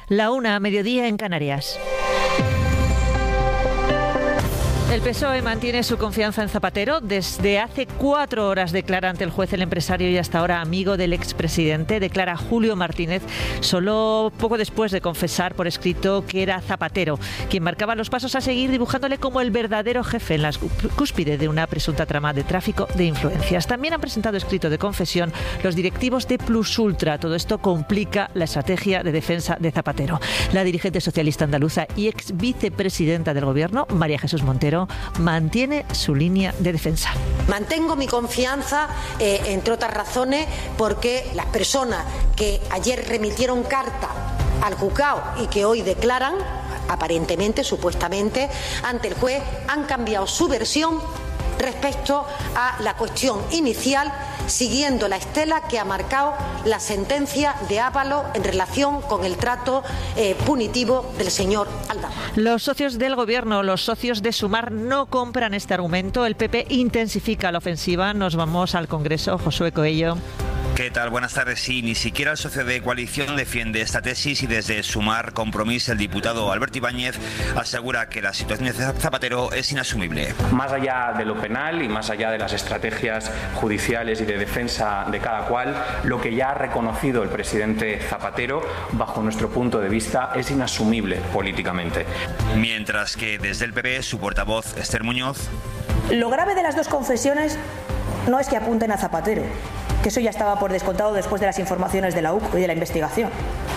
1:00, mediodía en Canarias. El PSOE mantiene su confianza en Zapatero. Desde hace 4 horas declara ante el juez el empresario y hasta ahora amigo del expresidente. Declara Julio Martínez, solo poco después de confesar por escrito que era Zapatero quien marcaba los pasos a seguir, dibujándole como el verdadero jefe en la cúspide de una presunta trama de tráfico de influencias. También han presentado escrito de confesión los directivos de Plus Ultra. Todo esto complica la estrategia de defensa de Zapatero. La dirigente socialista andaluza y ex vicepresidenta del Gobierno, María Jesús Montero, mantiene su línea de defensa. Mantengo mi confianza, entre otras razones, porque las personas que ayer remitieron carta al juzgado y que hoy declaran, aparentemente, supuestamente, ante el juez, han cambiado su versión respecto a la cuestión inicial, siguiendo la estela que ha marcado la sentencia de Ábalos en relación con el trato punitivo del señor Aldama. Los socios del Gobierno, los socios de Sumar, no compran este argumento. El PP intensifica la ofensiva. Nos vamos al Congreso. Josué Coello. ¿Qué tal? Buenas tardes. Sí, ni siquiera el socio de coalición defiende esta tesis y desde Sumar Compromís el diputado Alberto Ibáñez asegura que la situación de Zapatero es inasumible. Más allá de lo penal y más allá de las estrategias judiciales y de defensa de cada cual, lo que ya ha reconocido el presidente Zapatero, bajo nuestro punto de vista, es inasumible políticamente. Mientras que desde el PP, su portavoz Esther Muñoz. Lo grave de las dos confesiones no es que apunten a Zapatero, que eso ya estaba por descontado después de las informaciones de la UCO y de la investigación.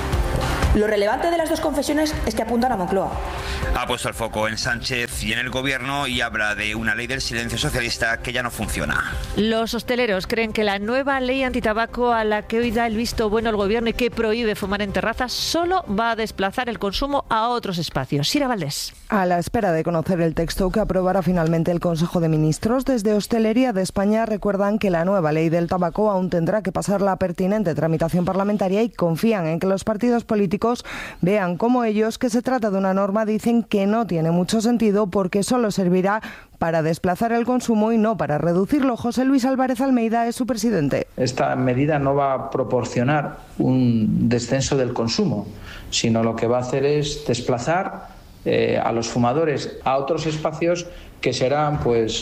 Lo relevante de las dos confesiones es que apuntan a Moncloa. Ha puesto el foco en Sánchez y en el Gobierno y habla de una ley del silencio socialista que ya no funciona. Los hosteleros creen que la nueva ley antitabaco a la que hoy da el visto bueno el Gobierno y que prohíbe fumar en terrazas solo va a desplazar el consumo a otros espacios. Sira Valdés. A la espera de conocer el texto que aprobará finalmente el Consejo de Ministros, desde Hostelería de España recuerdan que la nueva ley del tabaco aún tendrá que pasar la pertinente tramitación parlamentaria y confían en que los partidos políticos vean como ellos que se trata de una norma, dicen que no tiene mucho sentido porque solo servirá para desplazar el consumo y no para reducirlo. José Luis Álvarez Almeida es su presidente. Esta medida no va a proporcionar un descenso del consumo, sino lo que va a hacer es desplazar a los fumadores a otros espacios que serán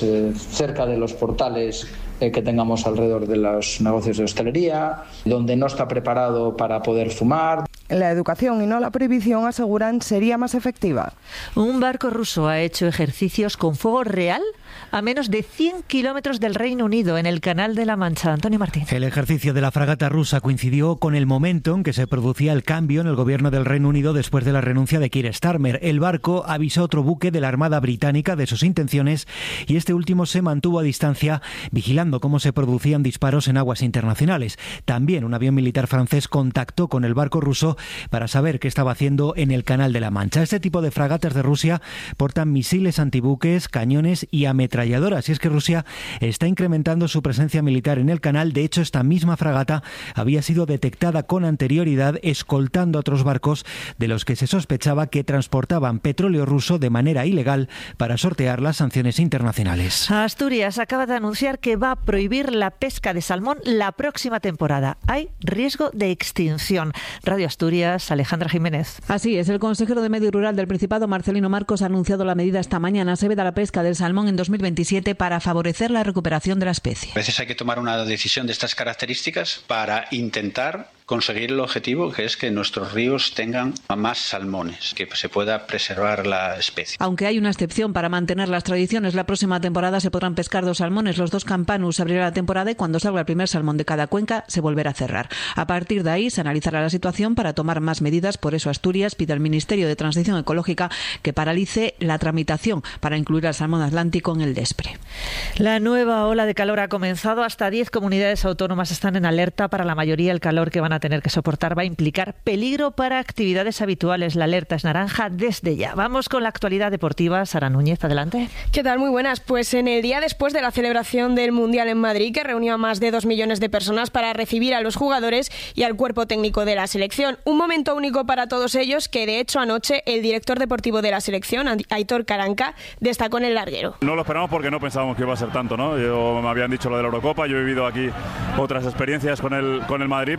cerca de los portales que tengamos alrededor de los negocios de hostelería, donde no está preparado para poder fumar. La educación y no la prohibición, aseguran, sería más efectiva. Un barco ruso ha hecho ejercicios con fuego real a menos de 100 kilómetros del Reino Unido, en el Canal de la Mancha. Antonio Martín. El ejercicio de la fragata rusa coincidió con el momento en que se producía el cambio en el gobierno del Reino Unido después de la renuncia de Keir Starmer. El barco avisó a otro buque de la Armada Británica de sus intenciones y este último se mantuvo a distancia vigilando cómo se producían disparos en aguas internacionales. También un avión militar francés contactó con el barco ruso para saber qué estaba haciendo en el Canal de la Mancha. Este tipo de fragatas de Rusia portan misiles antibuques, cañones y ametralladoras. Y es que Rusia está incrementando su presencia militar en el canal. De hecho, esta misma fragata había sido detectada con anterioridad escoltando a otros barcos de los que se sospechaba que transportaban petróleo ruso de manera ilegal para sortear las sanciones internacionales. Asturias acaba de anunciar que va a prohibir la pesca de salmón la próxima temporada. Hay riesgo de extinción. Radio Asturias, Alejandra Jiménez. Así es, el consejero de Medio Rural del Principado, Marcelino Marcos, ha anunciado la medida esta mañana. Se veda la pesca del salmón en 2027 para favorecer la recuperación de la especie. A veces hay que tomar una decisión de estas características para intentar conseguir el objetivo, que es que nuestros ríos tengan más salmones, que se pueda preservar la especie. Aunque hay una excepción para mantener las tradiciones, la próxima temporada se podrán pescar 2 salmones, los 2 campanus. Se abrirá la temporada y cuando salga el primer salmón de cada cuenca se volverá a cerrar. A partir de ahí se analizará la situación para tomar más medidas. Por eso Asturias pide al Ministerio de Transición Ecológica que paralice la tramitación para incluir al salmón atlántico en el DESPRE. La nueva ola de calor ha comenzado. Hasta 10 comunidades autónomas están en alerta. Para la mayoría el calor que van a tener que soportar va a implicar peligro para actividades habituales. La alerta es naranja desde ya. Vamos con la actualidad deportiva. Sara Núñez, adelante. ¿Qué tal? Muy buenas. Pues en el día después de la celebración del Mundial en Madrid, que reunió a más de 2 millones de personas para recibir a los jugadores y al cuerpo técnico de la selección. Un momento único para todos ellos que, de hecho, anoche el director deportivo de la selección, Aitor Karanka, destacó en el larguero. No lo esperamos porque no pensábamos que iba a ser tanto, ¿no? Me habían dicho lo de la Eurocopa, yo he vivido aquí otras experiencias con el Madrid, pero la verdad es que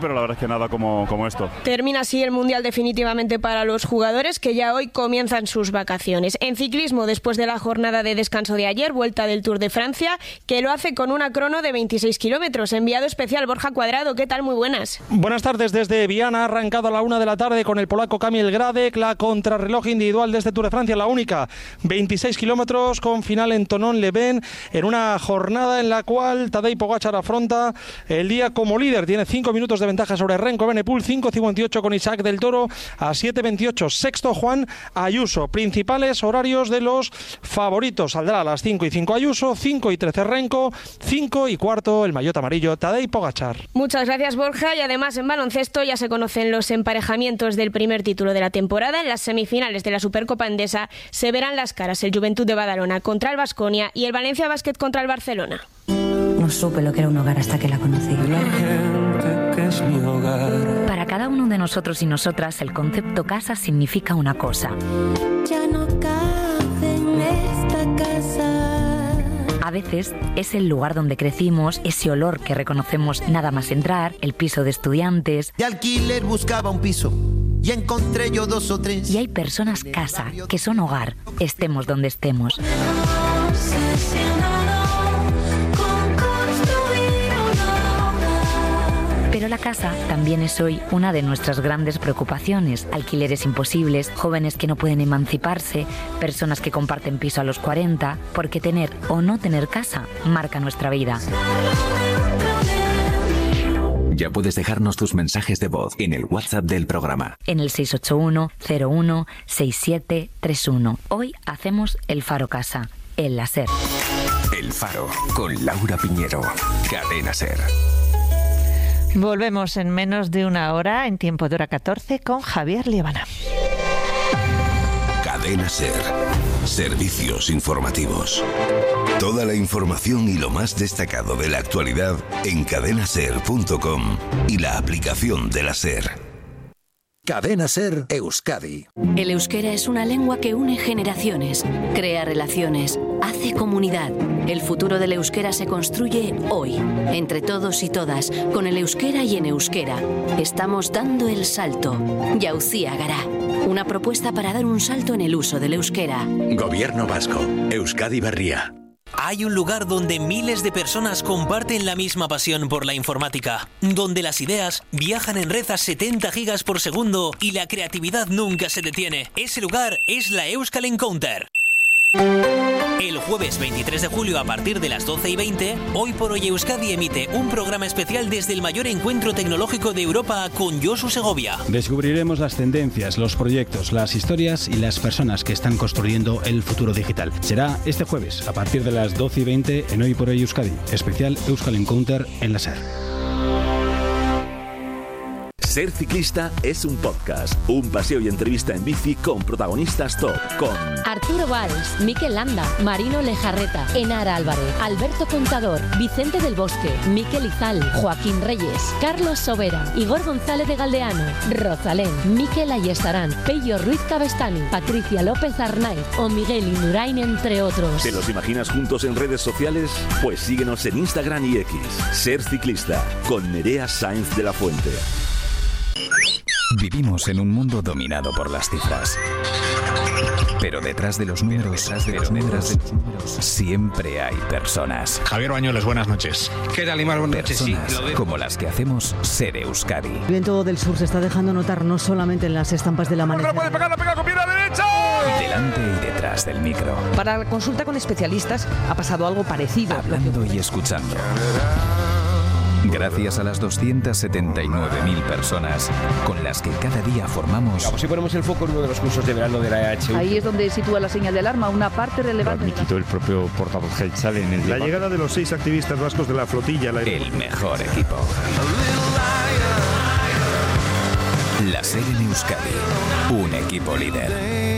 nada como esto. Termina así el Mundial definitivamente para los jugadores, que ya hoy comienzan sus vacaciones. En ciclismo, después de la jornada de descanso de ayer, vuelta del Tour de Francia, que lo hace con una crono de 26 kilómetros. Enviado especial Borja Cuadrado, ¿qué tal? Muy buenas. Buenas tardes desde Viana, arrancado a la 1 de la tarde con el polaco Kamil Gradek, la contrarreloj individual de este Tour de Francia, la única, 26 kilómetros con final en Thonon-les-Bains, en una jornada en la cual Tadej Pogačar afronta el día como líder, tiene 5 minutos de ventaja sobre Remco Evenepoel, 5:58 con Isaac del Toro, a 7:28 sexto Juan Ayuso. Principales horarios de los favoritos: saldrá a las 5:05 Ayuso, 5:13 Renko, 5:15 el maillot amarillo Tadej Pogačar. Muchas gracias, Borja. Y además en baloncesto ya se conocen los emparejamientos del primer título de la temporada. En las semifinales de la Supercopa Endesa se verán las caras el Juventud de Badalona contra el Baskonia y el Valencia Basket contra el Barcelona. No supe lo que era un hogar hasta que la conocí. La gente que es mi hogar. Para cada uno de nosotros y nosotras, el concepto casa significa una cosa. Ya no cabe en esta casa. A veces es el lugar donde crecimos, ese olor que reconocemos nada más entrar, el piso de estudiantes. De alquiler buscaba un piso y encontré yo 2 o 3. Y hay personas casa, que son hogar, estemos donde estemos. Pero la casa también es hoy una de nuestras grandes preocupaciones. Alquileres imposibles, jóvenes que no pueden emanciparse, personas que comparten piso a los 40, porque tener o no tener casa marca nuestra vida. Ya puedes dejarnos tus mensajes de voz en el WhatsApp del programa. En el 681-01-6731. Hoy hacemos el Faro Casa, el láser. El Faro, con Laura Piñero. Cadena SER. Volvemos en menos de una hora, en tiempo de hora 14, con Javier Liebana. Cadena SER. Servicios informativos. Toda la información y lo más destacado de la actualidad en cadenaser.com y la aplicación de la SER. Cadena SER Euskadi. El euskera es una lengua que une generaciones, crea relaciones, hace comunidad. El futuro del euskera se construye hoy, entre todos y todas, con el euskera y en euskera. Estamos dando el salto. Jauzia Gara. Una propuesta para dar un salto en el uso del euskera. Gobierno Vasco. Euskadi Berria. Hay un lugar donde miles de personas comparten la misma pasión por la informática, donde las ideas viajan en red a 70 gigas por segundo y la creatividad nunca se detiene. Ese lugar es la Euskal Encounter. El jueves 23 de julio a partir de las 12:20, Hoy por Hoy Euskadi emite un programa especial desde el mayor encuentro tecnológico de Europa con Josu Segovia. Descubriremos las tendencias, los proyectos, las historias y las personas que están construyendo el futuro digital. Será este jueves a partir de las 12:20 en Hoy por Hoy Euskadi, especial Euskal Encounter en la SER. Ser ciclista es un podcast, un paseo y entrevista en bici con protagonistas top, con Arturo Valls, Mikel Landa, Marino Lejarreta, Enara Álvarez, Alberto Contador, Vicente del Bosque, Mikel Izal, Joaquín Reyes, Carlos Sobera, Igor González de Galdeano, Rosalén, Mikel Ayestarán, Pello Ruiz Cabestani, Patricia López Arnaiz o Miguel Indurain, entre otros. ¿Te los imaginas juntos en redes sociales? Pues síguenos en Instagram y X. Ser ciclista con Nerea Sáenz de la Fuente. Vivimos en un mundo dominado por las cifras. Pero detrás de los números, siempre hay personas. Javier Bañuelos, buenas noches. ¿Qué tal, Imar? Buenas noches. Personas como las que hacemos Ser Euskadi. El viento del sur se está dejando notar no solamente en las estampas del amanecer. ¡No puede pegar, la pega con pierna derecha! Delante y detrás del micro. Para la consulta con especialistas ha pasado algo parecido. Hablando y escuchando. Gracias a las 279.000 personas con las que cada día formamos... Si ponemos el foco en uno de los cursos de verano de la EHU. Ahí es donde sitúa la señal de alarma, una parte relevante. Lo admitió el propio portavoz Geltzal en el debate. La llegada de los 6 activistas vascos de la flotilla... El mejor equipo. La SER en Euskadi. Un equipo líder.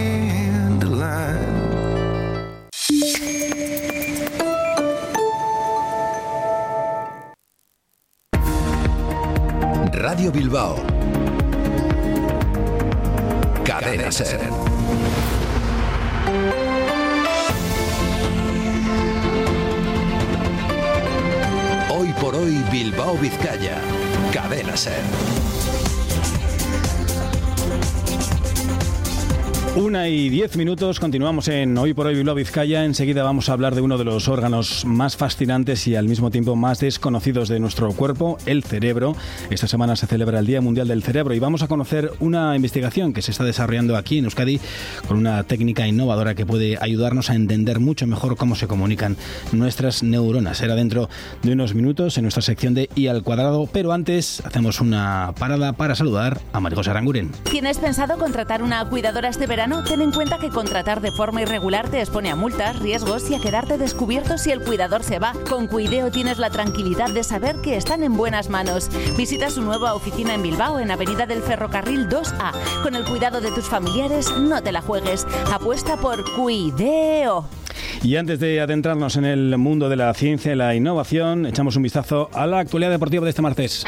Radio Bilbao. Cadena SER. Hoy por hoy Bilbao Vizcaya. Cadena SER. 1:10, continuamos en Hoy por Hoy Bilbao Vizcaya. Enseguida vamos a hablar de uno de los órganos más fascinantes y al mismo tiempo más desconocidos de nuestro cuerpo, el cerebro. Esta semana se celebra el Día Mundial del Cerebro y vamos a conocer una investigación que se está desarrollando aquí en Euskadi con una técnica innovadora que puede ayudarnos a entender mucho mejor cómo se comunican nuestras neuronas. Será dentro de unos minutos en nuestra sección de I al cuadrado, pero antes hacemos una parada para saludar a María José Aranguren. ¿Tienes pensado contratar una cuidadora este verano? Ten en cuenta que contratar de forma irregular te expone a multas, riesgos y a quedarte descubierto si el cuidador se va. Con Cuideo tienes la tranquilidad de saber que están en buenas manos. Visita su nueva oficina en Bilbao, en Avenida del Ferrocarril 2A. Con el cuidado de tus familiares, no te la juegues. Apuesta por Cuideo. Y antes de adentrarnos en el mundo de la ciencia y la innovación, echamos un vistazo a la actualidad deportiva de este martes.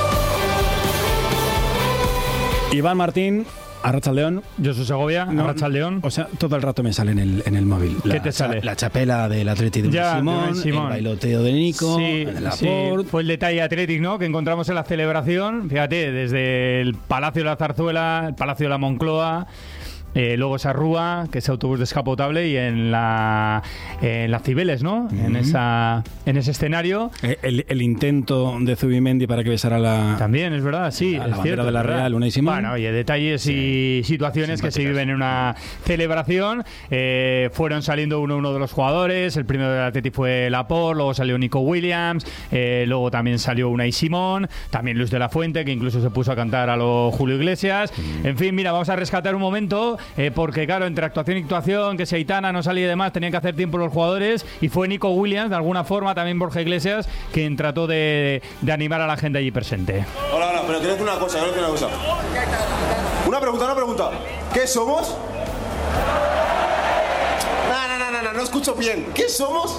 Iván Martín, Arratsaldeón. Yo soy Segovia, no, Arratsaldeón. O sea, todo el rato me sale en el móvil. ¿Qué te sale? La chapela del Atleti de Simón, el bailoteo de Nico, el Laporte. Fue el detalle Athletic, ¿no?, que encontramos en la celebración. Fíjate, desde el Palacio de la Zarzuela, el Palacio de la Moncloa, luego esa rúa, que es autobús descapotable, y en las Cibeles, ¿no? En ese escenario. El intento de Zubimendi para que besara la... También, es verdad, sí, la es bandera cierto, de la Real, Unai Simón. Bueno, oye, detalles y situaciones que se viven en una celebración. Fueron saliendo uno de los jugadores. El primero del Atleti fue Laporte, luego salió Nico Williams, luego también salió Unai Simón, también Luis de la Fuente, que incluso se puso a cantar a lo Julio Iglesias. En fin, mira, vamos a rescatar un momento. Porque claro, entre actuación y actuación, que si Aitana no salía y demás, tenían que hacer tiempo los jugadores, y fue Nico Williams, de alguna forma, también Borja Iglesias, quien trató de animar a la gente allí presente. Hola, pero tienes una cosa, Una pregunta. ¿Qué somos? No escucho bien. ¿Qué somos?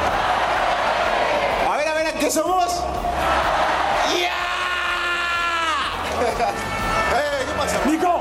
A ver, ¿qué somos? ¡Ya! ¿Qué pasa? ¡Nico!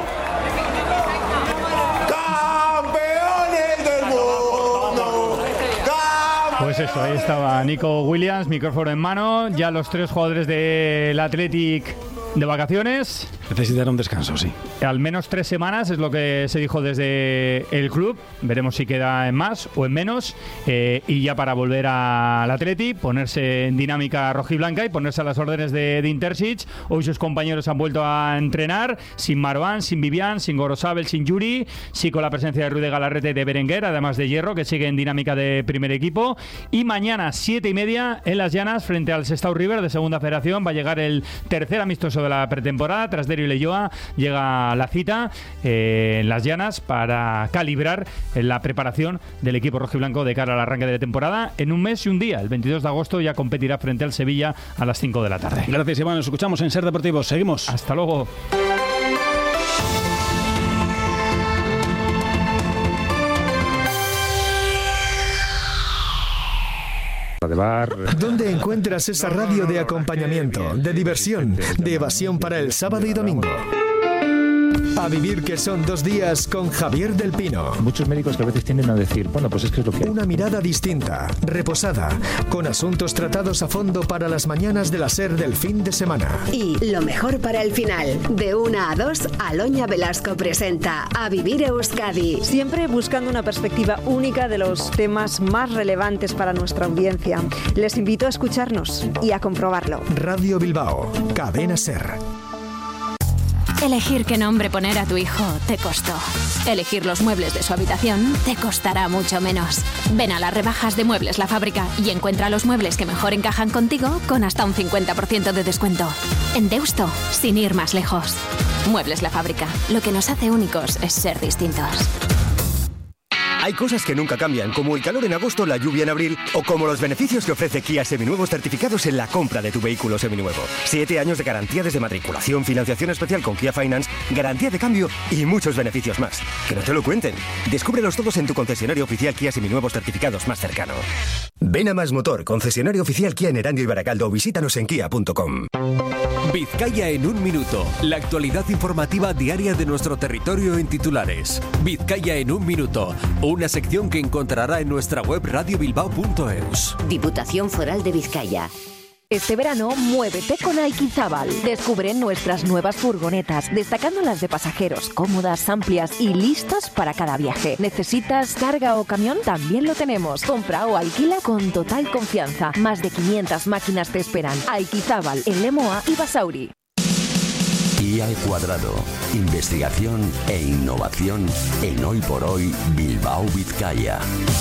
Pues eso, ahí estaba Nico Williams, micrófono en mano. Ya los 3 jugadores del Athletic de vacaciones. Necesitaron descanso, sí. Al menos 3 semanas es lo que se dijo desde el club. Veremos si queda en más o en menos. Y ya para volver al Athletic, ponerse en dinámica rojiblanca y ponerse a las órdenes de Intersic. Hoy sus compañeros han vuelto a entrenar, sin Marwan, sin Vivian, sin Gorosabel, sin Yuri. Sí, con la presencia de Rude Galarrete y de Berenguer, además de Hierro, que sigue en dinámica de primer equipo. Y mañana, 7:30, en Las Llanas, frente al Sestao River de Segunda Federación, va a llegar el tercer amistoso de la pretemporada. Tras Derio y Leyoa llega la cita en Las Llanas para calibrar la preparación del equipo rojiblanco de cara al arranque de la temporada. En un mes y un día, el 22 de agosto, ya competirá frente al Sevilla a las 5 de la tarde. Gracias, Iván. Nos escuchamos en Ser Deportivos. Seguimos. Hasta luego. ¿Dónde encuentras esa radio de acompañamiento, de diversión, de evasión para el sábado y domingo? A vivir, que son 2 días, con Javier del Pino. Muchos médicos que a veces tienden a decir, bueno, pues es que es lo que hay. Una mirada distinta, reposada, con asuntos tratados a fondo para las mañanas de la SER del fin de semana. Y lo mejor para el final. De 1 a 2, Aloña Velasco presenta A Vivir Euskadi. Siempre buscando una perspectiva única de los temas más relevantes para nuestra audiencia. Les invito a escucharnos y a comprobarlo. Radio Bilbao, Cadena SER. Elegir qué nombre poner a tu hijo te costó. Elegir los muebles de su habitación te costará mucho menos. Ven a las rebajas de Muebles La Fábrica y encuentra los muebles que mejor encajan contigo con hasta un 50% de descuento. En Deusto, sin ir más lejos. Muebles La Fábrica. Lo que nos hace únicos es ser distintos. Hay cosas que nunca cambian, como el calor en agosto, la lluvia en abril, o como los beneficios que ofrece Kia Seminuevos certificados en la compra de tu vehículo seminuevo. 7 años de garantía desde matriculación, financiación especial con Kia Finance, garantía de cambio y muchos beneficios más. Que no te lo cuenten. Descúbrelos todos en tu concesionario oficial Kia Seminuevos certificados más cercano. Ven a Más Motor, concesionario oficial Kia en Erandio y Baracaldo, o visítanos en kia.com. Vizcaya en un minuto. La actualidad informativa diaria de nuestro territorio en titulares. Vizcaya en un minuto. Una sección que encontrará en nuestra web radiobilbao.eus. Diputación Foral de Vizcaya. Este verano, muévete con Aikizábal. Descubre nuestras nuevas furgonetas, destacando las de pasajeros, cómodas, amplias y listas para cada viaje. ¿Necesitas carga o camión? También lo tenemos. Compra o alquila con total confianza. Más de 500 máquinas te esperan. Aikizábal, en Lemoa y Basauri. Y al cuadrado. Investigación e innovación en Hoy por Hoy Bilbao Vizcaya.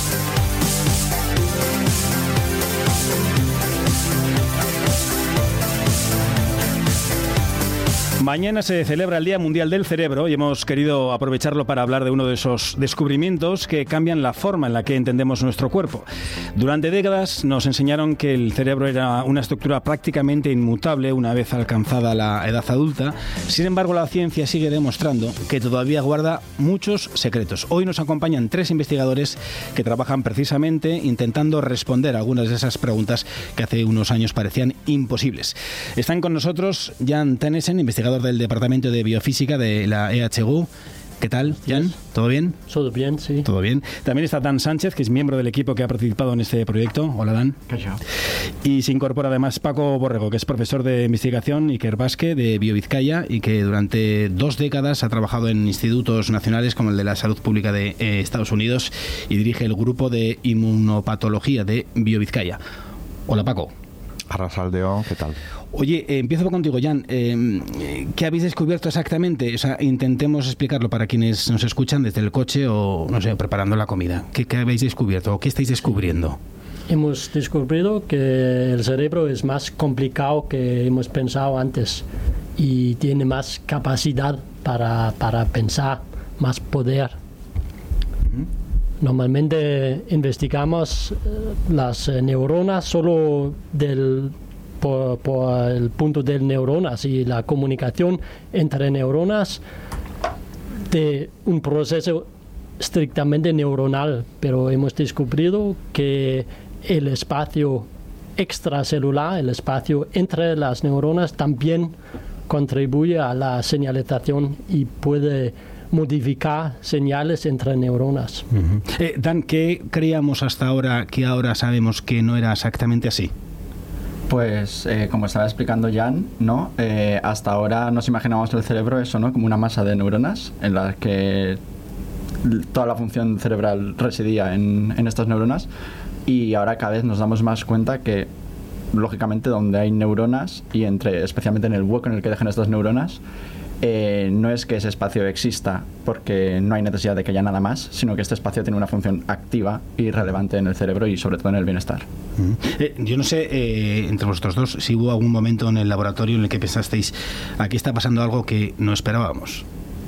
Mañana se celebra el Día Mundial del Cerebro y hemos querido aprovecharlo para hablar de uno de esos descubrimientos que cambian la forma en la que entendemos nuestro cuerpo. Durante décadas nos enseñaron que el cerebro era una estructura prácticamente inmutable una vez alcanzada la edad adulta. Sin embargo, la ciencia sigue demostrando que todavía guarda muchos secretos. Hoy nos acompañan 3 investigadores que trabajan precisamente intentando responder a algunas de esas preguntas que hace unos años parecían imposibles. Están con nosotros Jan Tennesen, investigador del Departamento de Biofísica de la EHU. ¿Qué tal, Jan? ¿Todo bien? Todo bien, sí. Todo bien. También está Dan Sánchez, que es miembro del equipo que ha participado en este proyecto. Hola, Dan. Y se incorpora además Paco Borrego, que es profesor de investigación Iker Basque de BioVizcaya y que durante 2 décadas ha trabajado en institutos nacionales como el de la Salud Pública de Estados Unidos y dirige el grupo de inmunopatología de BioVizcaya. Hola, Paco. Arrasaldeo, ¿qué tal? Oye, empiezo contigo, Jan. ¿Qué habéis descubierto exactamente? O sea, intentemos explicarlo para quienes nos escuchan desde el coche o, no sé, preparando la comida. ¿Qué habéis descubierto o qué estáis descubriendo? Hemos descubierto que el cerebro es más complicado que hemos pensado antes y tiene más capacidad para pensar, más poder. Normalmente investigamos las neuronas solo por el punto de neuronas y la comunicación entre neuronas de un proceso estrictamente neuronal, pero hemos descubierto que el espacio extracelular, el espacio entre las neuronas, también contribuye a la señalización y puede modificar señales entre neuronas. Dan, ¿qué creíamos hasta ahora que ahora sabemos que no era exactamente así? Pues, como estaba explicando Jan, ¿no? Hasta ahora nos imaginábamos el cerebro eso, ¿no? Como una masa de neuronas en la que toda la función cerebral residía en estas neuronas, y ahora cada vez nos damos más cuenta que, lógicamente, donde hay neuronas y especialmente en el hueco en el que dejan estas neuronas, no es que ese espacio exista porque no hay necesidad de que haya nada más, sino que este espacio tiene una función activa y relevante en el cerebro y sobre todo en el bienestar. Yo no sé, entre vosotros dos, si hubo algún momento en el laboratorio en el que pensasteis, aquí está pasando algo que no esperábamos.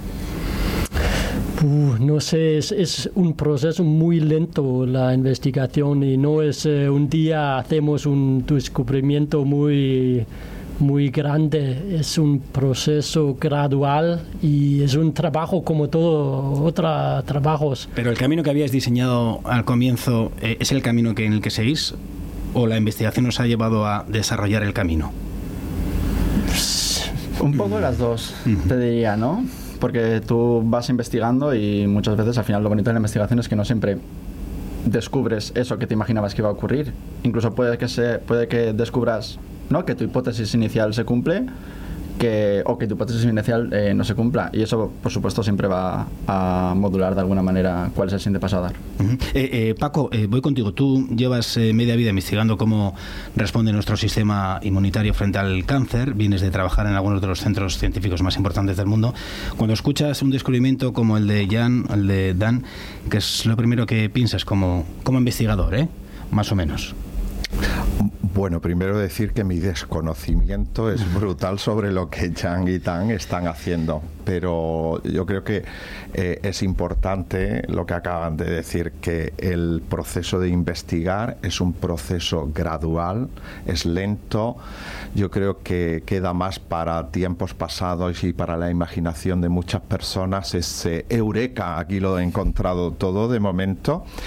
No sé, es un proceso muy lento la investigación y no es un día hacemos un descubrimiento muy grande, es un proceso gradual y es un trabajo como todo otros trabajos. Pero el camino que habíais diseñado al comienzo, ¿es el camino en el que seguís o la investigación os ha llevado a desarrollar el camino? Un poco las dos, te diría, ¿no? Porque tú vas investigando y muchas veces al final lo bonito de la investigación es que no siempre descubres eso que te imaginabas que iba a ocurrir. Incluso puede que descubras, ¿no?, que tu hipótesis inicial se cumple o que tu hipótesis inicial no se cumpla, y eso por supuesto siempre va a modular de alguna manera cuál es el siguiente paso a dar. Paco, voy contigo. Tú llevas media vida investigando cómo responde nuestro sistema inmunitario frente al cáncer, vienes de trabajar en algunos de los centros científicos más importantes del mundo. Cuando escuchas un descubrimiento como el de Jan, el de Dan, ¿qué es lo primero que piensas como investigador, más o menos? Bueno, primero decir que mi desconocimiento es brutal sobre lo que Jan y Dan están haciendo, pero yo creo que es importante lo que acaban de decir, que el proceso de investigar es un proceso gradual, es lento. Yo creo que queda más para tiempos pasados y para la imaginación de muchas personas ese eureka, aquí lo he encontrado todo de momento.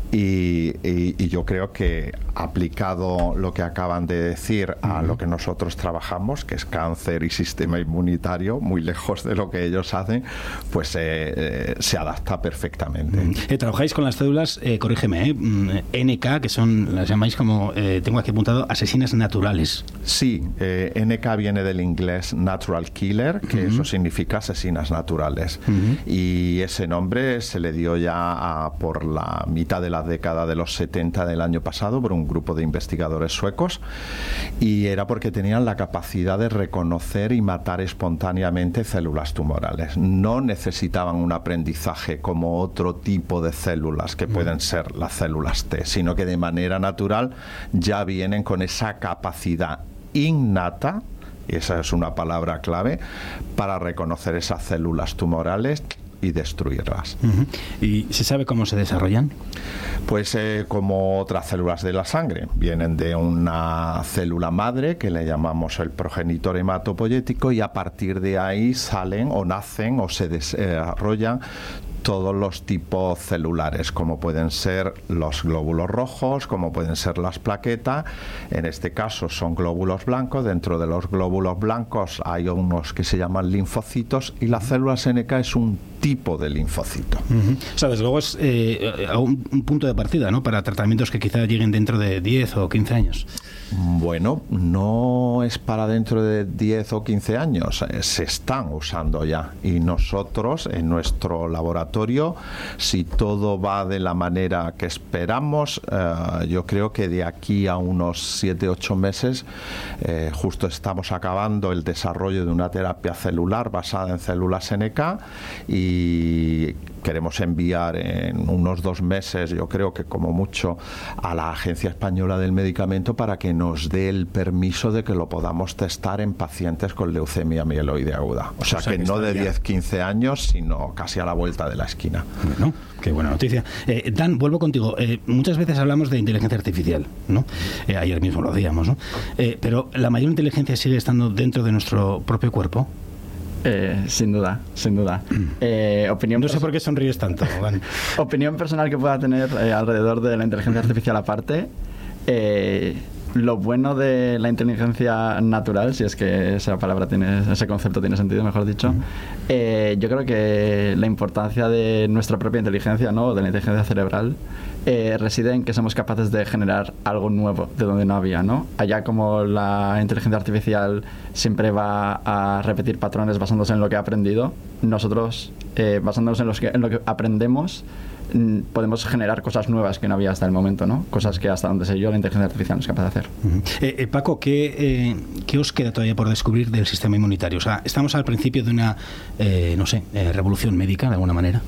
Y yo creo que aplicado lo que acaban de decir a lo que nosotros trabajamos, que es cáncer y sistema inmunitario, muy lejos de lo que ellos hacen, pues se adapta perfectamente. Trabajáis con las células, corrígeme, NK, que son, las llamáis como, tengo aquí apuntado, asesinas naturales. Sí, NK viene del inglés Natural Killer, que eso significa asesinas naturales. Y ese nombre se le dio ya por la mitad de la década de los 70 del año pasado por un grupo de investigadores suecos, y era porque tenían la capacidad de reconocer y matar espontáneamente células tumorales. No necesitaban un aprendizaje como otro tipo de células que pueden ser las células T, sino que de manera natural ya vienen con esa capacidad innata, y esa es una palabra clave, para reconocer esas células tumorales y destruirlas. ¿Y se sabe cómo se desarrollan? Pues como otras células de la sangre. Vienen de una célula madre que le llamamos el progenitor hematopoyético, y a partir de ahí salen o nacen o se desarrollan todos los tipos celulares, como pueden ser los glóbulos rojos, como pueden ser las plaquetas. En este caso son glóbulos blancos. Dentro de los glóbulos blancos hay unos que se llaman linfocitos, y las células NK es un tipo de linfocito. O sea, desde luego es un punto de partida, ¿no?, para tratamientos que quizá lleguen dentro de 10 o 15 años. Bueno, no es para dentro de 10 o 15 años, se están usando ya, y nosotros en nuestro laboratorio, si todo va de la manera que esperamos, yo creo que de aquí a unos 7-8 meses justo estamos acabando el desarrollo de una terapia celular basada en células NK, y queremos enviar en unos 2 meses, yo creo que como mucho, a la Agencia Española del Medicamento para que nos dé el permiso de que lo podamos testar en pacientes con leucemia mieloide aguda. O sea que no de 10-15 años, sino casi a la vuelta de la esquina. Bueno, qué buena noticia. Dan, vuelvo contigo. Muchas veces hablamos de inteligencia artificial, ¿no? Ayer mismo lo hacíamos, ¿no? Pero ¿la mayor inteligencia sigue estando dentro de nuestro propio cuerpo? Sin duda, sin duda. No sé por qué sonríes tanto, Dan. Opinión personal que pueda tener alrededor de la inteligencia artificial aparte. Lo bueno de la inteligencia natural, si es que esa palabra tiene, ese concepto tiene sentido, mejor dicho, yo creo que la importancia de nuestra propia inteligencia, ¿no?, de la inteligencia cerebral, reside en que somos capaces de generar algo nuevo de donde no había, ¿no? Allá como la inteligencia artificial siempre va a repetir patrones basándose en lo que ha aprendido, nosotros, basándonos en lo que aprendemos, podemos generar cosas nuevas que no había hasta el momento, ¿no? Cosas que hasta donde sé yo la inteligencia artificial no es capaz de hacer. Paco, ¿qué os queda todavía por descubrir del sistema inmunitario? O sea, estamos al principio de una, revolución médica, de alguna manera.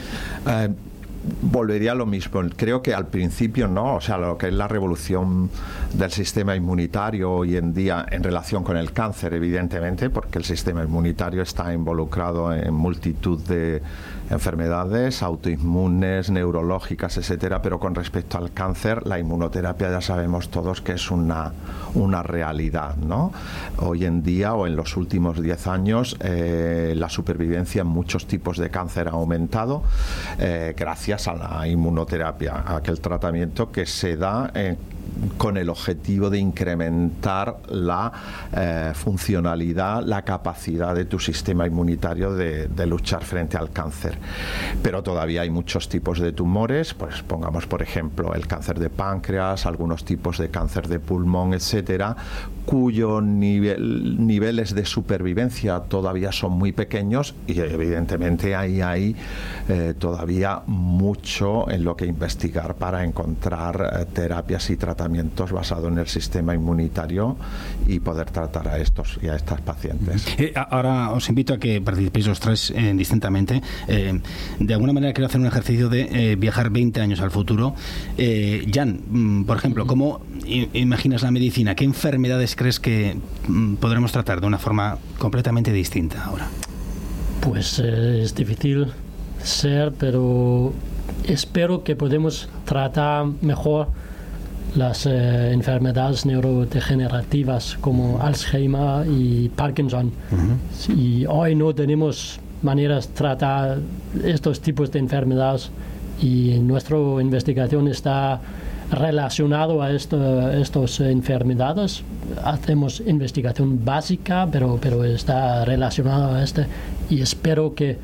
Volvería a lo mismo. Creo que al principio no, o sea, lo que es la revolución del sistema inmunitario hoy en día en relación con el cáncer, evidentemente, porque el sistema inmunitario está involucrado en multitud de enfermedades autoinmunes, neurológicas, etcétera, pero con respecto al cáncer, la inmunoterapia ya sabemos todos que es una realidad, ¿no? Hoy en día, o en los últimos 10 años, la supervivencia en muchos tipos de cáncer ha aumentado gracias a la inmunoterapia, a aquel tratamiento que se da con el objetivo de incrementar la funcionalidad, la capacidad de tu sistema inmunitario de luchar frente al cáncer. Pero todavía hay muchos tipos de tumores, pues pongamos por ejemplo el cáncer de páncreas, algunos tipos de cáncer de pulmón, etcétera, cuyos niveles de supervivencia todavía son muy pequeños, y evidentemente hay todavía mucho en lo que investigar para encontrar terapias y tratamientos basados en el sistema inmunitario y poder tratar a estos y a estas pacientes. Ahora os invito a que participéis los tres distintamente. De alguna manera quiero hacer un ejercicio de viajar 20 años al futuro. Jan, por ejemplo, ¿cómo imaginas la medicina? ¿Qué enfermedades crees que podremos tratar de una forma completamente distinta ahora? Pues es difícil ser, pero espero que podemos tratar mejor las enfermedades neurodegenerativas como Alzheimer y Parkinson. Y hoy no tenemos maneras de tratar estos tipos de enfermedades y nuestra investigación está relacionado a estas enfermedades. Hacemos investigación básica, pero está relacionado a y espero que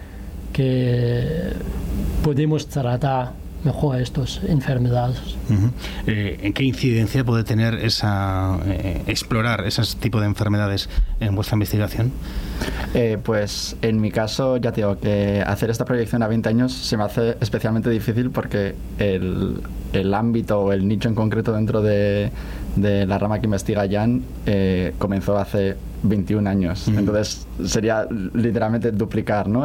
podemos tratar mejor estas enfermedades. ¿En qué incidencia puede tener explorar esos tipos de enfermedades en vuestra investigación? Pues en mi caso, ya te digo que hacer esta proyección a 20 años se me hace especialmente difícil porque el ámbito o el nicho en concreto dentro de la rama que investiga Jan comenzó hace 21 años. Entonces sería literalmente duplicar, ¿no?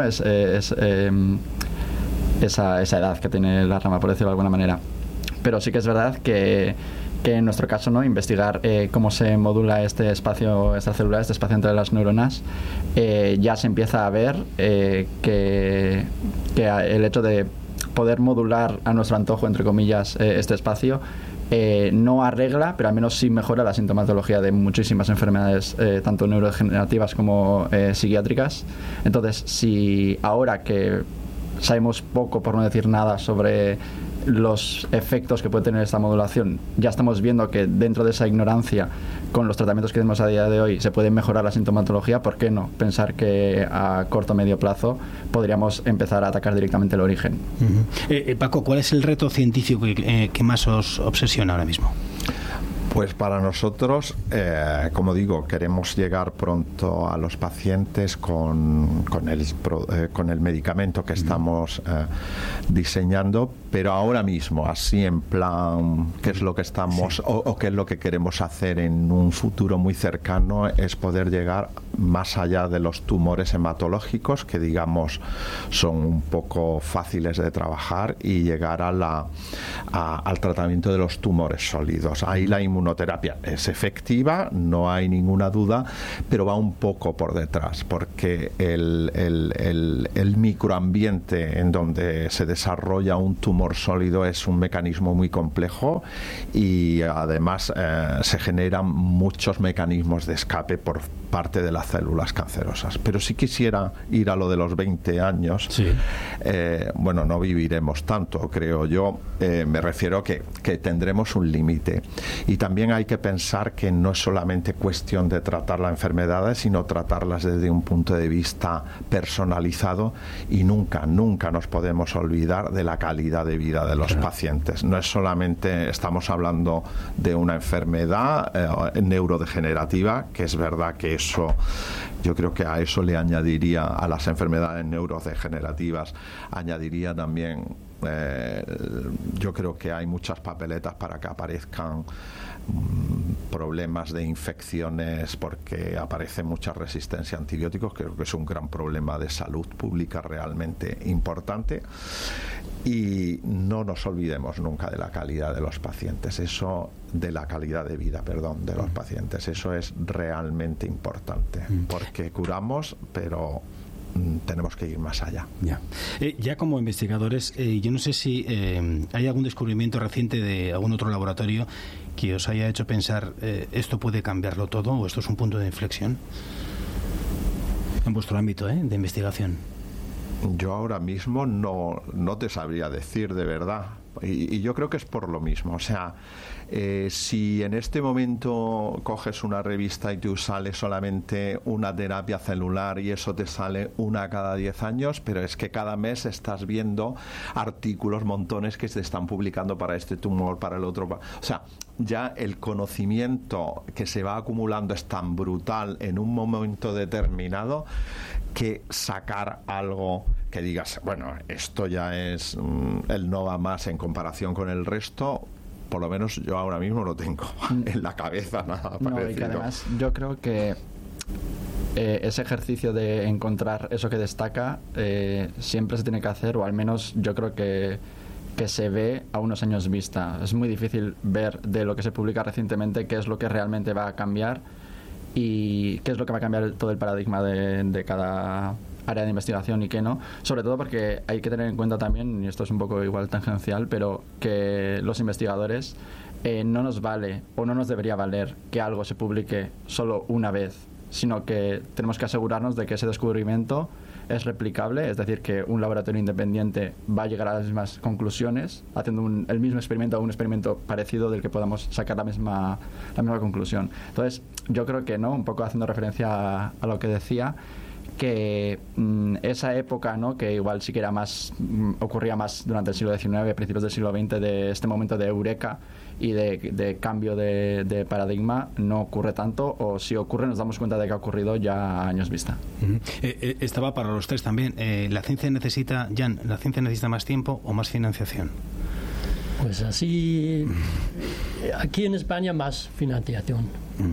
Esa edad que tiene la rama, por decirlo de alguna manera. Pero sí que es verdad que en nuestro caso, ¿no?, investigar cómo se modula este espacio extracelular, este espacio entre las neuronas, ya se empieza a ver que el hecho de poder modular a nuestro antojo, entre comillas, este espacio, no arregla, pero al menos sí mejora la sintomatología de muchísimas enfermedades, tanto neurodegenerativas como psiquiátricas. Entonces, si ahora que sabemos poco, por no decir nada, sobre los efectos que puede tener esta modulación, ya estamos viendo que dentro de esa ignorancia, con los tratamientos que tenemos a día de hoy, se puede mejorar la sintomatología. ¿Por qué no pensar que a corto o medio plazo podríamos empezar a atacar directamente el origen? Paco, ¿cuál es el reto científico que más os obsesiona ahora mismo? Pues para nosotros, como digo, queremos llegar pronto a los pacientes con el medicamento que estamos diseñando, pero ahora mismo, así en plan, qué es lo que estamos o qué es lo que queremos hacer en un futuro muy cercano, es poder llegar más allá de los tumores hematológicos, que digamos son un poco fáciles de trabajar, y llegar al tratamiento de los tumores sólidos. Ahí la inmunoterapia es efectiva, no hay ninguna duda, pero va un poco por detrás, porque el microambiente en donde se desarrolla un tumor sólido es un mecanismo muy complejo, y además se generan muchos mecanismos de escape por parte de las células cancerosas. Pero si quisiera ir a lo de los 20 años, bueno, no viviremos tanto, creo yo. Me refiero que tendremos un límite, y también hay que pensar que no es solamente cuestión de tratar las enfermedades, sino tratarlas desde un punto de vista personalizado, y nunca nos podemos olvidar de la calidad de vida de los pacientes. No es solamente, estamos hablando de una enfermedad neurodegenerativa, que es verdad que eso, yo creo que a eso le añadiría, a las enfermedades neurodegenerativas, añadiría también, yo creo que hay muchas papeletas para que aparezcan problemas de infecciones, porque aparece mucha resistencia a antibióticos. Creo que es un gran problema de salud pública realmente importante, y no nos olvidemos nunca de la calidad de los pacientes, de la calidad de vida, de los pacientes. Eso es realmente importante, porque curamos, pero tenemos que ir más allá. Ya como investigadores, yo no sé si hay algún descubrimiento reciente de algún otro laboratorio que os haya hecho pensar esto puede cambiarlo todo, o esto es un punto de inflexión en vuestro ámbito de investigación. Yo ahora mismo no te sabría decir, de verdad. Y yo creo que es por lo mismo. O sea, si en este momento coges una revista y tú sale solamente una terapia celular, y eso te sale una cada 10 años, pero es que cada mes estás viendo artículos, montones que se están publicando para este tumor, para el otro. O sea, ya el conocimiento que se va acumulando es tan brutal en un momento determinado, que sacar algo que digas, bueno, esto ya es el no va más en comparación con el resto, por lo menos yo ahora mismo no tengo en la cabeza nada parecido. No, y que además yo creo que ese ejercicio de encontrar eso que destaca siempre se tiene que hacer, o al menos yo creo que se ve a unos años vista. Es muy difícil ver de lo que se publica recientemente qué es lo que realmente va a cambiar, y qué es lo que va a cambiar todo el paradigma de cada área de investigación y qué no, sobre todo porque hay que tener en cuenta también, y esto es un poco igual tangencial, pero que los investigadores no nos vale, o no nos debería valer, que algo se publique solo una vez, sino que tenemos que asegurarnos de que ese descubrimiento es replicable, es decir, que un laboratorio independiente va a llegar a las mismas conclusiones haciendo el mismo experimento o un experimento parecido del que podamos sacar la misma conclusión. Entonces, yo creo que, ¿no?, un poco haciendo referencia a lo que decía, que esa época, ¿no?, que igual sí que era más ocurría más durante el siglo XIX, principios del siglo XX, de este momento de eureka y de cambio de paradigma, no ocurre tanto, o si ocurre nos damos cuenta de que ha ocurrido ya a años vista. Estaba para los tres también. ¿La ciencia necesita, Jan, la ciencia necesita más tiempo o más financiación? Pues así, aquí en España más financiación,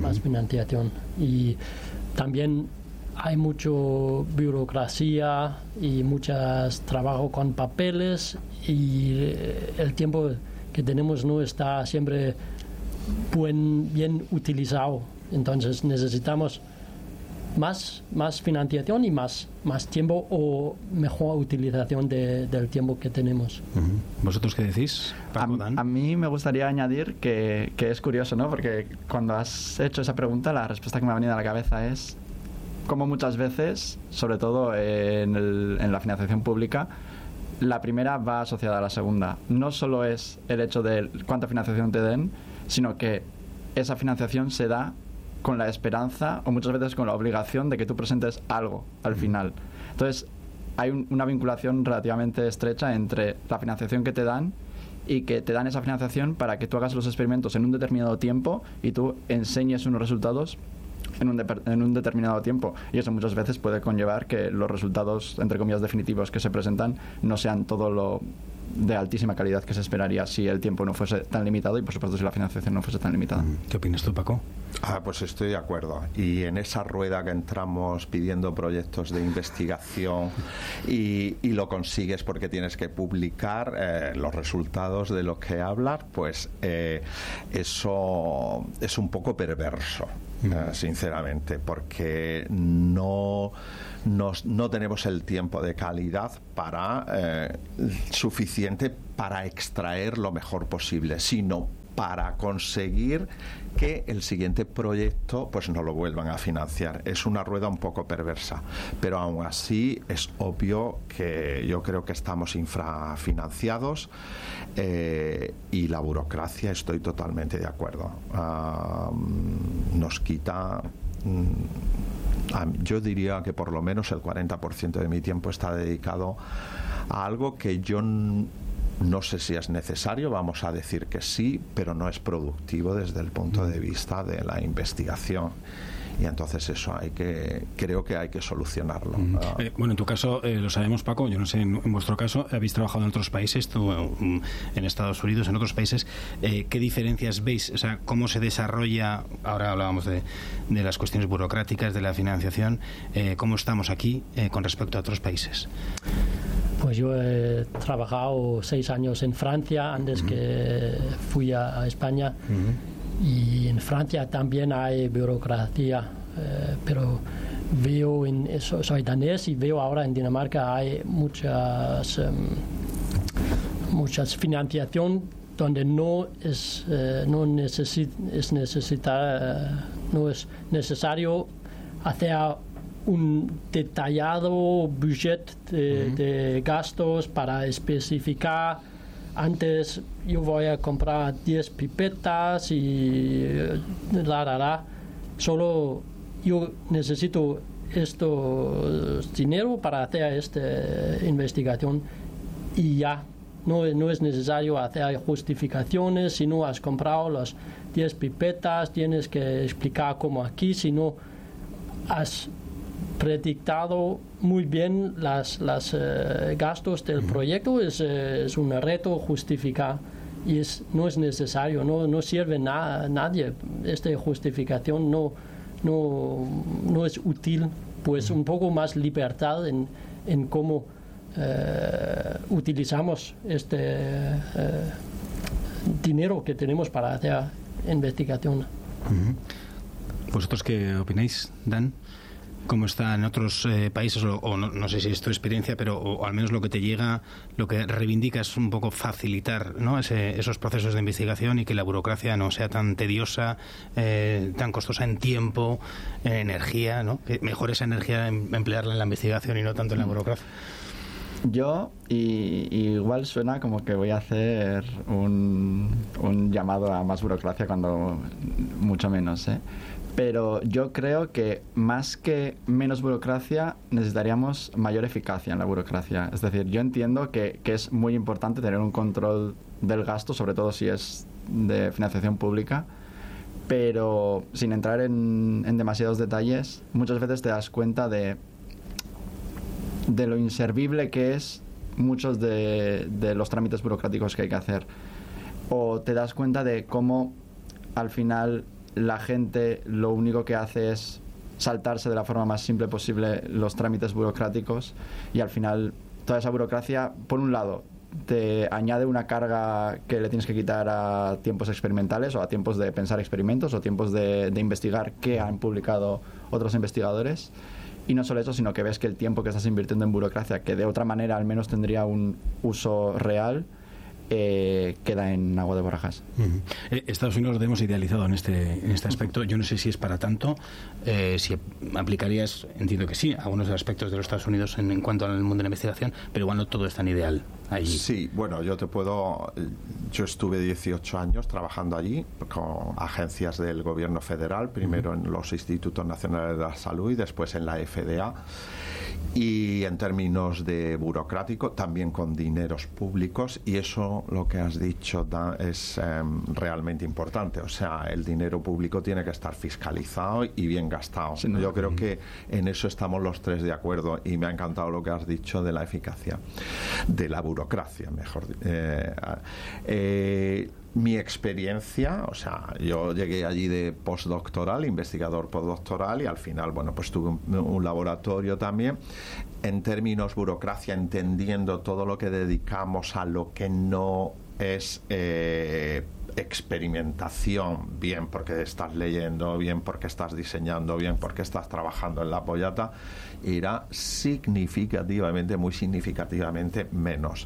y también hay mucho burocracia y mucho trabajo con papeles, y el tiempo que tenemos no está siempre bien utilizado. Entonces necesitamos más financiación y más tiempo o mejor utilización del tiempo que tenemos. ¿Vosotros qué decís, Paco, Dan? A mí me gustaría añadir que es curioso, ¿no?, porque cuando has hecho esa pregunta, la respuesta que me ha venido a la cabeza es como muchas veces, sobre todo en la financiación pública, la primera va asociada a la segunda. No solo es el hecho de cuánta financiación te den, sino que esa financiación se da con la esperanza o muchas veces con la obligación de que tú presentes algo al final. Entonces, hay una vinculación relativamente estrecha entre la financiación que te dan y que te dan esa financiación para que tú hagas los experimentos en un determinado tiempo y tú enseñes unos resultados en un determinado tiempo, y eso muchas veces puede conllevar que los resultados, entre comillas, definitivos que se presentan no sean todo lo de altísima calidad que se esperaría si el tiempo no fuese tan limitado y, por supuesto, si la financiación no fuese tan limitada. ¿Qué opinas tú, Paco? Pues estoy de acuerdo. Y en esa rueda que entramos pidiendo proyectos de investigación y lo consigues porque tienes que publicar los resultados de los que hablas, pues eso es un poco perverso, sinceramente, porque no tenemos el tiempo de calidad suficiente para extraer lo mejor posible, sino para conseguir que el siguiente proyecto pues no lo vuelvan a financiar. Es una rueda un poco perversa, pero aún así es obvio que yo creo que estamos infrafinanciados, y la burocracia, estoy totalmente de acuerdo, nos quita, yo diría que por lo menos el 40% de mi tiempo está dedicado a algo que yo no sé si es necesario, vamos a decir que sí, pero no es productivo desde el punto de vista de la investigación. Y entonces eso creo que hay que solucionarlo. Bueno, en tu caso, lo sabemos, Paco, yo no sé, en vuestro caso, habéis trabajado en otros países, tú en Estados Unidos, en otros países, ¿qué diferencias veis? O sea, ¿cómo se desarrolla? Ahora hablábamos de las cuestiones burocráticas, de la financiación, ¿cómo estamos aquí con respecto a otros países? Pues yo he trabajado 6 años en Francia antes que fui a España. Y en Francia también hay burocracia, pero veo soy danés y veo ahora en Dinamarca hay muchas financiación donde no es necesario hacer un detallado budget de gastos para especificar. Antes yo voy a comprar 10 pipetas y solo yo necesito dinero para hacer esta investigación y ya no es necesario hacer justificaciones. Si no has comprado las 10 pipetas tienes que explicar cómo aquí, si no has predictado muy bien los gastos del proyecto, es un reto justificar y no es necesario, no sirve nadie. Esta justificación no es útil, pues un poco más libertad en cómo utilizamos este dinero que tenemos para hacer investigación. ¿Vosotros qué opináis, Dan? cómo está en otros países, o no sé si es tu experiencia, pero o al menos lo que te llega, lo que reivindica es un poco facilitar, ¿no?, esos procesos de investigación y que la burocracia no sea tan tediosa, tan costosa en tiempo, en energía, ¿no? Que mejor esa energía emplearla en la investigación y no tanto en la burocracia. Yo, y igual suena como que voy a hacer un llamado a más burocracia cuando mucho menos, pero yo creo que más que menos burocracia necesitaríamos mayor eficacia en la burocracia. Es decir, yo entiendo que es muy importante tener un control del gasto, sobre todo si es de financiación pública, pero sin entrar en demasiados detalles, muchas veces te das cuenta de lo inservible que es muchos de los trámites burocráticos que hay que hacer, o te das cuenta de cómo al final la gente lo único que hace es saltarse de la forma más simple posible los trámites burocráticos, y al final toda esa burocracia, por un lado, te añade una carga que le tienes que quitar a tiempos experimentales o a tiempos de pensar experimentos o tiempos de investigar qué han publicado otros investigadores. Y no solo eso, sino que ves que el tiempo que estás invirtiendo en burocracia, que de otra manera al menos tendría un uso real, queda en agua de borrajas. Estados Unidos lo tenemos idealizado en este aspecto. Yo no sé si es para tanto, si aplicarías, entiendo que sí, algunos aspectos de los Estados Unidos en cuanto al mundo de la investigación, pero igual no todo es tan ideal allí. Sí, bueno, yo estuve 18 años trabajando allí con agencias del gobierno federal, primero en los Institutos Nacionales de la Salud y después en la FDA. Y en términos de burocrático, también con dineros públicos, y eso, lo que has dicho, es realmente importante. O sea, el dinero público tiene que estar fiscalizado y bien gastado. Sí, yo creo que en eso estamos los tres de acuerdo, y me ha encantado lo que has dicho de la eficacia, de la burocracia, mejor. Mi experiencia, o sea, yo llegué allí de postdoctoral, investigador postdoctoral, y al final, bueno, pues tuve un laboratorio también. En términos burocracia, entendiendo todo lo que dedicamos a lo que no es experimentación, bien porque estás leyendo, bien porque estás diseñando, bien porque estás trabajando en la pollata, era muy significativamente menos.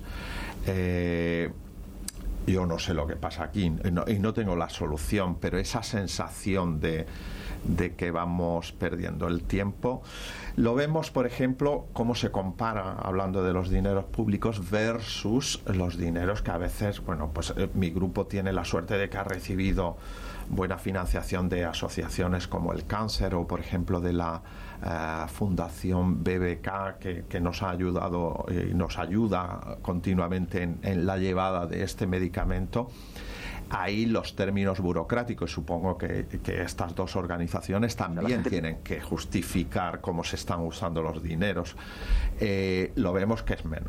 Yo no sé lo que pasa aquí y no tengo la solución, pero esa sensación de que vamos perdiendo el tiempo, lo vemos, por ejemplo, cómo se compara, hablando de los dineros públicos versus los dineros que a veces, bueno, pues mi grupo tiene la suerte de que ha recibido buena financiación de asociaciones como el Cáncer, o por ejemplo de la Fundación BBK, que nos ha ayudado y nos ayuda continuamente en la llevada de este medicamento. Ahí los términos burocráticos, supongo que estas dos organizaciones también tienen que justificar cómo se están usando los dineros. Lo vemos que es menos.